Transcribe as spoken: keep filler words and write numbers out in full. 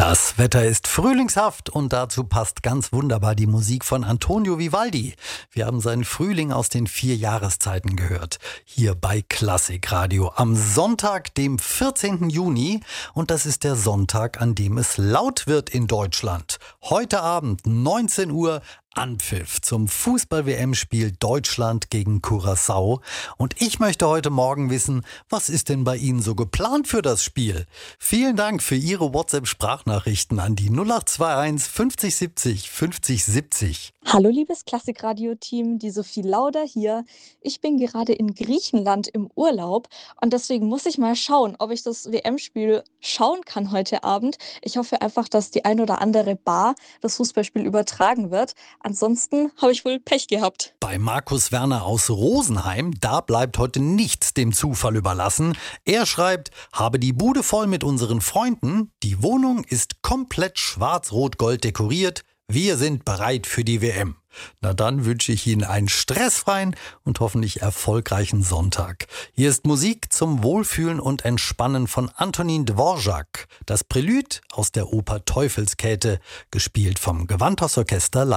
Das Wetter ist frühlingshaft und dazu passt ganz wunderbar die Musik von Antonio Vivaldi. Wir haben seinen Frühling aus den vier Jahreszeiten gehört, hier bei Klassikradio am Sonntag, dem vierzehnten Juni. Und das ist der Sonntag, an dem es laut wird in Deutschland. Heute Abend, neunzehn Uhr, Anpfiff zum Fußball-W M-Spiel Deutschland gegen Curaçao. Und ich möchte heute Morgen wissen, was ist denn bei Ihnen so geplant für das Spiel? Vielen Dank für Ihre WhatsApp-Sprachnachrichten an die null acht zwei eins fünfzig siebzig fünfzig siebzig. Hallo liebes Klassikradio-Team, die Sophie Lauder hier. Ich bin gerade in Griechenland im Urlaub und deswegen muss ich mal schauen, ob ich das W M-Spiel schauen kann heute Abend. Ich hoffe einfach, dass die ein oder andere Bar das Fußballspiel übertragen wird. Ansonsten habe ich wohl Pech gehabt. Bei Markus Werner aus Rosenheim, da bleibt heute nichts dem Zufall überlassen. Er schreibt, habe die Bude voll mit unseren Freunden. Die Wohnung ist komplett schwarz-rot-gold dekoriert. Wir sind bereit für die W M. Na dann wünsche ich Ihnen einen stressfreien und hoffentlich erfolgreichen Sonntag. Hier ist Musik zum Wohlfühlen und Entspannen von Antonin Dvorak. Das Prälude aus der Oper Teufelskäthe, gespielt vom Gewandhausorchester